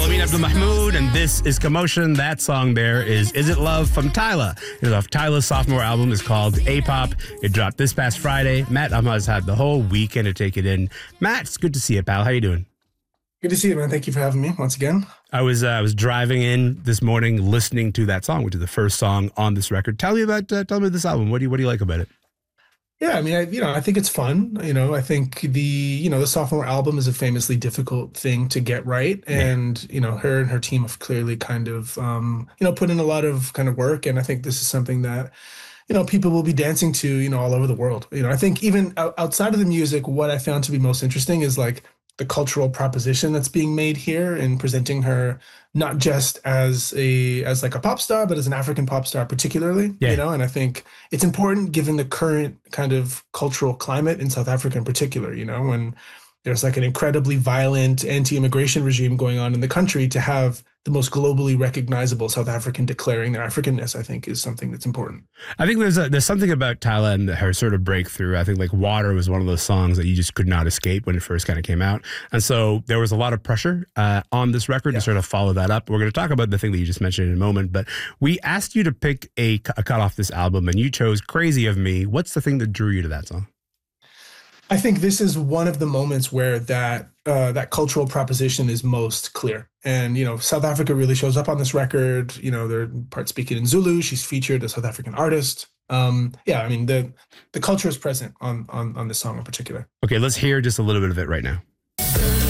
Alameen Abdul Mahmood, and this is Commotion. That song there is It Love from Tyla. It is off Tyla's sophomore album. It's called A-Pop. It dropped this past Friday. Matt Ahmad's had the whole weekend to take it in. Matt, it's good to see you, pal. How you doing? Good to see you, man. Thank you for having me once again. I was driving in this morning listening to that song, which is the first song on this record. Tell me about this album. What do you like about it? Yeah, I mean, I think it's fun. I think the sophomore album is a famously difficult thing to get right. And, her and her team have clearly kind of, put in a lot of kind of work. And I think this is something that, people will be dancing to, all over the world. I think even outside of the music, what I found to be most interesting is like the cultural proposition that's being made here and presenting her not just as like a pop star, but as an African pop star particularly, and I think it's important given the current kind of cultural climate in South Africa in particular, when there's like an incredibly violent anti-immigration regime going on in the country, to have the most globally recognizable South African declaring their Africanness, I think is something that's important. I think there's something about Tyla and her sort of breakthrough. I think like Water was one of those songs that you just could not escape when it first kind of came out. And so there was a lot of pressure on this record to sort of follow that up. We're going to talk about the thing that you just mentioned in a moment, but we asked you to pick a cut off this album and you chose Crazy of Me. What's the thing that drew you to that song? I think this is one of the moments where that cultural proposition is most clear. And, South Africa really shows up on this record. They're part speaking in Zulu. She's featured as a South African artist. The culture is present on this song in particular. Okay, let's hear just a little bit of it right now.